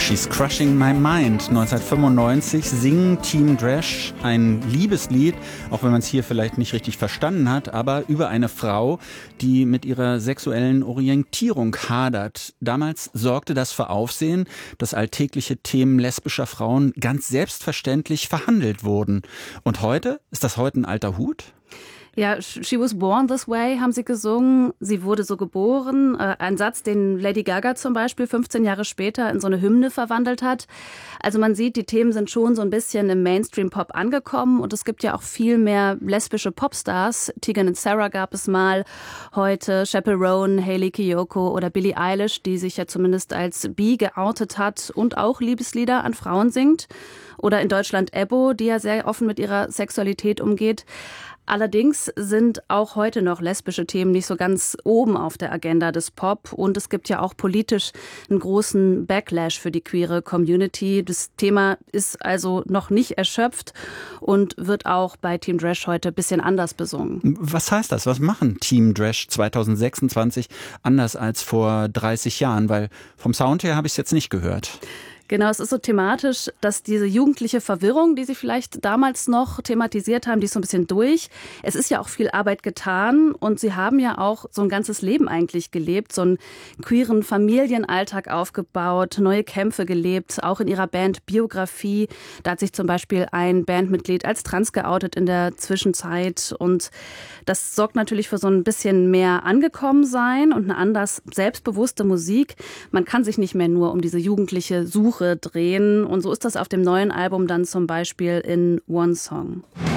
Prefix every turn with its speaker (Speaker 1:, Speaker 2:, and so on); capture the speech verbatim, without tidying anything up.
Speaker 1: She's Crushing My Mind. neunzehnhundertfünfundneunzig singen Team Dresch ein Liebeslied, auch wenn man es hier vielleicht nicht richtig verstanden hat, aber über eine Frau, die mit ihrer sexuellen Orientierung hadert. Damals sorgte das für Aufsehen, dass alltägliche Themen lesbischer Frauen ganz selbstverständlich verhandelt wurden. Und heute? Ist das heute ein alter Hut?
Speaker 2: Ja, She was born this way, haben sie gesungen. Sie wurde so geboren. Ein Satz, den Lady Gaga zum Beispiel fünfzehn Jahre später in so eine Hymne verwandelt hat. Also man sieht, die Themen sind schon so ein bisschen im Mainstream-Pop angekommen. Und es gibt ja auch viel mehr lesbische Popstars. Tegan und Sara gab es mal heute, Chappell Roan, Hayley Kiyoko oder Billie Eilish, die sich ja zumindest als bi geoutet hat und auch Liebeslieder an Frauen singt. Oder in Deutschland Ebbo, die ja sehr offen mit ihrer Sexualität umgeht. Allerdings sind auch heute noch lesbische Themen nicht so ganz oben auf der Agenda des Pop. Und es gibt ja auch politisch einen großen Backlash für die queere Community. Das Thema ist also noch nicht erschöpft und wird auch bei Team Dresch heute ein bisschen anders besungen.
Speaker 1: Was heißt das? Was machen Team Dresch zwanzig sechsundzwanzig anders als vor dreißig Jahren? Weil vom Sound her habe ich es jetzt nicht gehört.
Speaker 2: Genau, es ist so thematisch, dass diese jugendliche Verwirrung, die sie vielleicht damals noch thematisiert haben, die ist so ein bisschen durch. Es ist ja auch viel Arbeit getan und sie haben ja auch so ein ganzes Leben eigentlich gelebt, so einen queeren Familienalltag aufgebaut, neue Kämpfe gelebt, auch in ihrer Band Biografie. Da hat sich zum Beispiel ein Bandmitglied als trans geoutet in der Zwischenzeit und das sorgt natürlich für so ein bisschen mehr Angekommensein und eine anders selbstbewusste Musik. Man kann sich nicht mehr nur um diese jugendliche Suche drehen. Und so ist das auf dem neuen Album dann zum Beispiel in One Song.